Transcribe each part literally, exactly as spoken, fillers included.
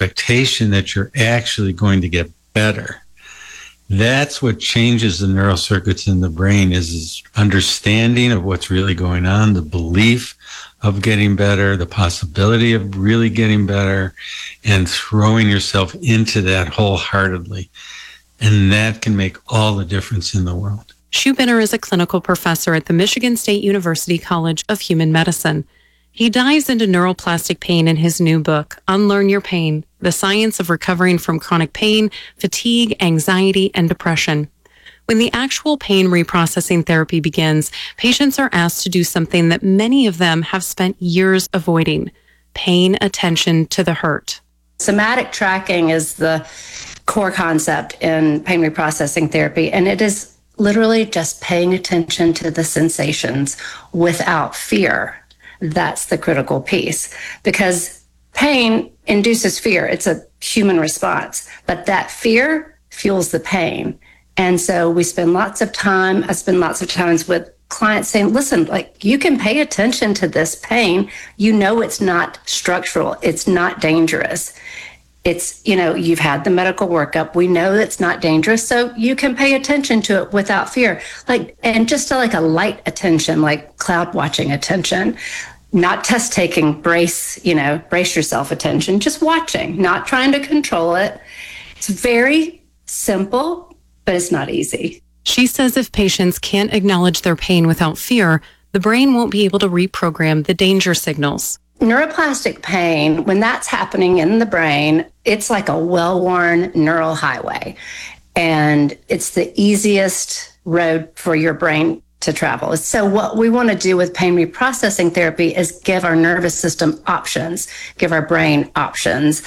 expectation that you're actually going to get better. That's what changes the neural circuits in the brain is, is understanding of what's really going on, the belief of getting better, the possibility of really getting better, and throwing yourself into that wholeheartedly. And that can make all the difference in the world. Schubiner is a clinical professor at the Michigan State University College of Human Medicine. He dives into neuroplastic pain in his new book, Unlearn Your Pain, The Science of Recovering from Chronic Pain, Fatigue, Anxiety, and Depression. When the actual pain reprocessing therapy begins, patients are asked to do something that many of them have spent years avoiding: paying attention to the hurt. Somatic tracking is the core concept in pain reprocessing therapy, and it is literally just paying attention to the sensations without fear. That's the critical piece, because pain induces fear. It's a human response, but that fear fuels the pain. And so we spend lots of time, I spend lots of times with clients saying, listen, like, you can pay attention to this pain. You know, it's not structural. It's not dangerous. It's, you know, you've had the medical workup. We know it's not dangerous. So you can pay attention to it without fear. Like, and just to like a light attention, like cloud watching attention, not test taking, brace, you know, brace yourself attention, just watching, not trying to control it. It's very simple, but it's not easy. She says if patients can't acknowledge their pain without fear, the brain won't be able to reprogram the danger signals. Neuroplastic pain, when that's happening in the brain, it's like a well-worn neural highway. And it's the easiest road for your brain to travel. So what we want to do with pain reprocessing therapy is give our nervous system options, give our brain options.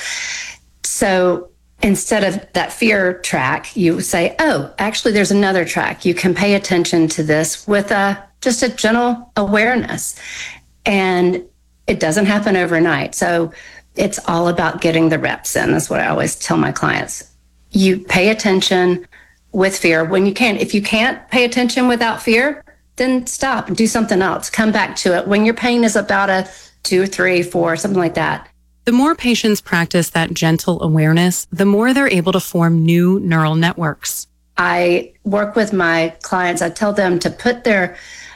So instead of that fear track, you say, oh, actually, there's another track. You can pay attention to this with a just a gentle awareness. And it doesn't happen overnight. So it's all about getting the reps in. That's what I always tell my clients. You pay attention with fear when you can. If you can't pay attention without fear, then stop and do something else. Come back to it when your pain is about a two, three, four, something like that. The more patients practice that gentle awareness, the more they're able to form new neural networks. I work with my clients. I tell them to put their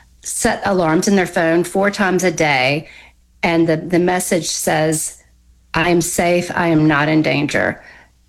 set alarms in their phone four times a day. And the, the message says, I am safe, I am not in danger.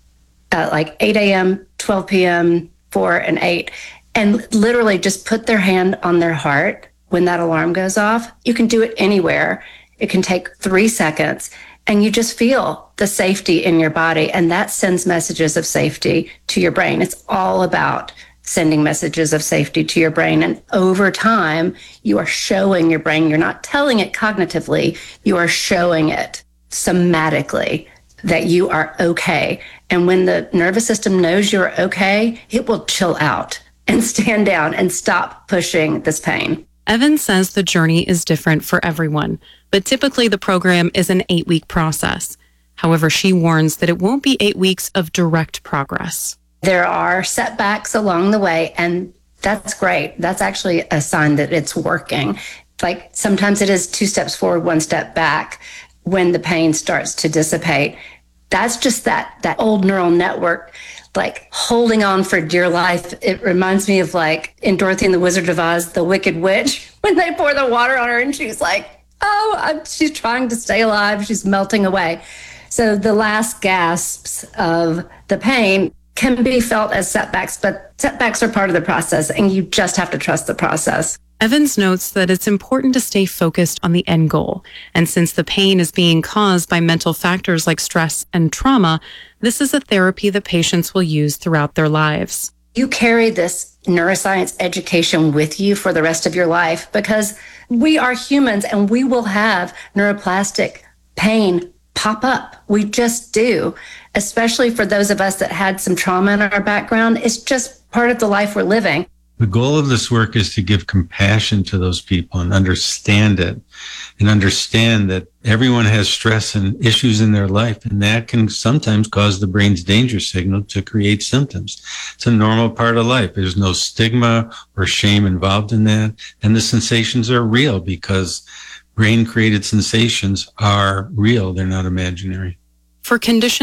Uh, like eight a.m., twelve p.m., four and eight. And literally just put their hand on their heart when that alarm goes off. You can do it anywhere. It can take three seconds. And you just feel the safety in your body. And that sends messages of safety to your brain. It's all about sending messages of safety to your brain. And over time, you are showing your brain, you're not telling it cognitively, you are showing it somatically that you are okay. And when the nervous system knows you're okay, it will chill out and stand down and stop pushing this pain. Evan says the journey is different for everyone, but typically the program is an eight-week process. However, she warns that it won't be eight weeks of direct progress. There are setbacks along the way, and that's great. That's actually a sign that it's working. Like sometimes it is two steps forward, one step back when the pain starts to dissipate. That's just that that old neural network, like holding on for dear life. It reminds me of like in Dorothy and the Wizard of Oz, the Wicked Witch, when they pour the water on her and she's like, oh, I'm, she's trying to stay alive. She's melting away. So the last gasps of the pain can be felt as setbacks, but setbacks are part of the process, and you just have to trust the process. Evans notes that it's important to stay focused on the end goal. And since the pain is being caused by mental factors like stress and trauma, this is a therapy that patients will use throughout their lives. You carry this neuroscience education with you for the rest of your life because we are humans and we will have neuroplastic pain pop up. We just do, especially for those of us that had some trauma in our background. It's just part of the life we're living. The goal of this work is to give compassion to those people and understand it and understand that everyone has stress and issues in their life, and that can sometimes cause the brain's danger signal to create symptoms. It's a normal part of life. There's no stigma or shame involved in that, and the sensations are real because brain-created sensations are real. They're not imaginary. For conditions